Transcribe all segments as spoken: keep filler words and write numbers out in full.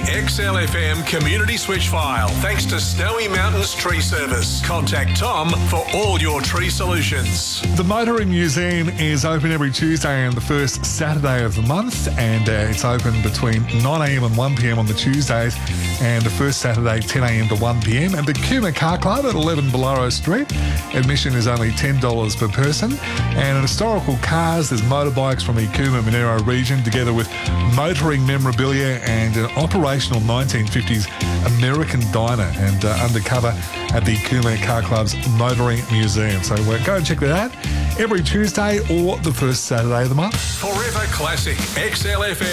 X L F M community switch file thanks to Snowy Mountains Tree Service. Contact Tom for all your tree solutions. The Motoring Museum is open every Tuesday and the first Saturday of the month, and uh, it's open between nine a m and one p m on the Tuesdays, and the first Saturday ten a m to one p m at the Cooma Car Club at eleven Bolaro Street. Admission is only ten dollars per person, and in historical cars there's motorbikes from the Cooma Monero region together with motoring memorabilia and an operational nineteen fifties American diner, and uh, undercover at the Cooma Car Club's Motoring Museum. So uh, go and check that out every Tuesday or the first Saturday of the month. Forever Classic X L F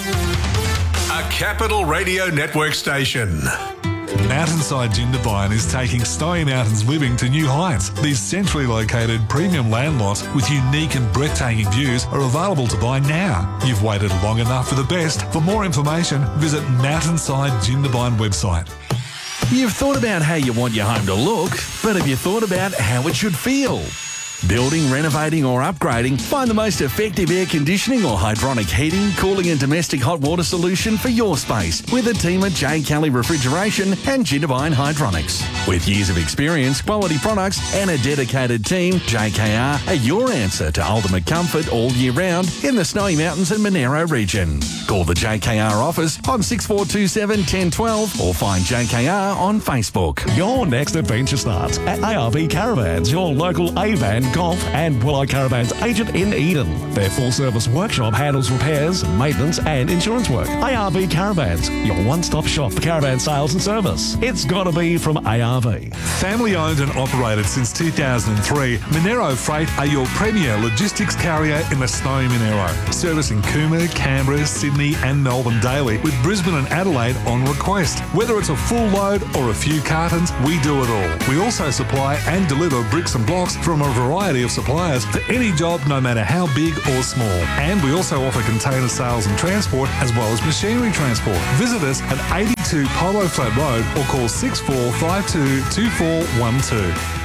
M, a Capital Radio Network station. Mountainside Jindabyne is taking Snowy Mountains living to new heights. These centrally located premium land lots with unique and breathtaking views are available to buy now. You've waited long enough for the best. For more information, visit Mountainside Jindabyne website. You've thought about how you want your home to look, but have you thought about how it should feel? Building, renovating or upgrading, find the most effective air conditioning or hydronic heating, cooling and domestic hot water solution for your space with a team at J. Kelly Refrigeration and Jindabyne Hydronics. With years of experience, quality products and a dedicated team, J K R are your answer to ultimate comfort all year round in the Snowy Mountains and Monero region. Call the J K R office on six four two seven, one zero one two or find J K R on Facebook. Your next adventure starts at A R V Caravans, your local Avan, Golf and Willow Caravans agent in Eden. Their full-service workshop handles repairs, maintenance and insurance work. A R V Caravans, your one-stop shop for caravan sales and service. It's got to be from A R V. Family owned and operated since two thousand three, Monero Freight are your premier logistics carrier in the Snowy Monero, servicing Cooma, Canberra, Sydney and Melbourne daily, with Brisbane and Adelaide on request. Whether it's a full load or a few cartons, we do it all. We also supply and deliver bricks and blocks from a variety of suppliers for any job, no matter how big or small. And we also offer container sales and transport, as well as machinery transport. Visit us at eighty-two Polo Flat Road or call six four five two, two four one two.